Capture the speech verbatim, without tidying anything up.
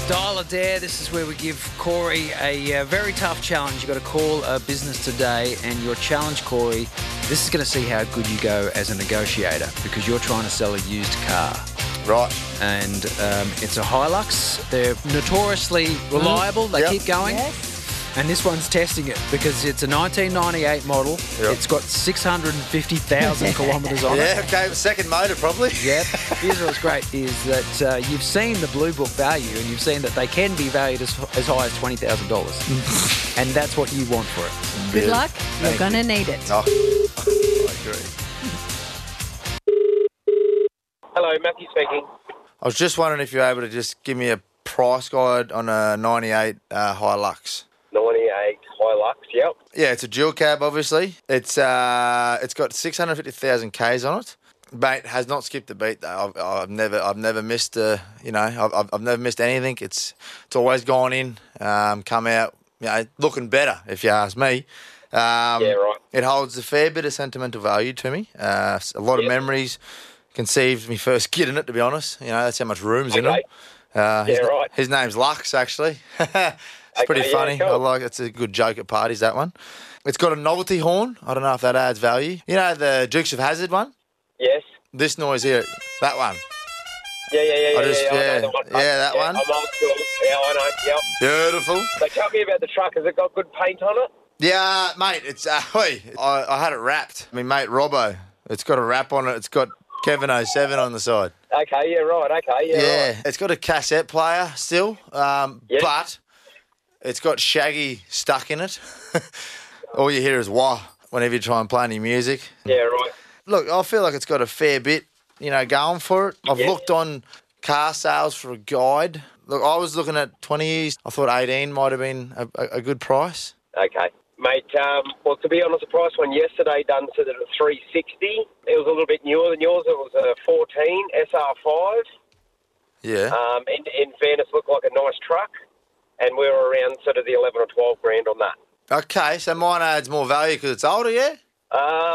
Dial a Dare. This is where we give Corey a uh, very tough challenge. You've got to call a business today, and your challenge, Corey, this is going to see how good you go as a negotiator because you're trying to sell a used car. Right. And um, it's a Hilux. They're notoriously reliable. They Yep. keep going. Yes. And this one's testing it because it's a nineteen ninety-eight model. Yep. It's got six hundred fifty thousand kilometres on it. Yeah, okay, second motor probably. Yep. Here's what's great is that uh, you've seen the Blue Book value and you've seen that they can be valued as, as high as twenty thousand dollars. And that's what you want for it. Good luck. You're Thank going to need it. Oh, I agree. Hello, Matthew speaking. I was just wondering if you're able to just give me a price guide on a ninety-eight uh, Hilux. ninety-eight Hilux, yep. Yeah, it's a dual cab, obviously. It's uh, it's got six hundred fifty thousand k's on it. Mate, has not skipped a beat though. I've, I've never, I've never missed a, you know, I've, I've I've never missed anything. It's, it's always gone in, um, come out, you know, looking better if you ask me. Um, Yeah, right. It holds a fair bit of sentimental value to me. Uh, a lot of Yep. memories conceived me first getting it. To be honest, you know, that's how much room's in Okay. it. Uh, his, Yeah, right. His name's Lux, actually. It's Okay, pretty yeah, funny. cool. I like it's a good joke at parties, that one. It's got a novelty horn. I don't know if that adds value. You know the Dukes of Hazzard one? Yes. This noise here, that one. Yeah, yeah, yeah, yeah. I just- yeah, I know yeah, the one. yeah, that one. I'm old school. Yeah, I know, yep. Beautiful. So tell me about the truck. Has it got good paint on it? Yeah, mate, it's, uh, oi, I, I had it wrapped. I mean, mate, Robbo, it's got a wrap on it. It's got Kevin oh seven on the side. Okay, yeah, right, okay, yeah, Yeah, right. it's got a cassette player still, um, Yeah. but it's got Shaggy stuck in it. All you hear is wah whenever you try and play any music. Yeah, right. Look, I feel like it's got a fair bit, you know, going for it. I've Yeah. looked on car sales for a guide. Look, I was looking at twenties. I thought eighteen might have been a, a, a good price. Okay. Mate, um, well, to be honest, the price one yesterday done to the three sixty. It was a little bit newer than yours. It was a fourteen S R five. Yeah. Um, in, in fairness, looked like a nice truck. And we were around sort of the eleven or twelve grand on that. Okay, so mine adds more value because it's older, yeah? Uh,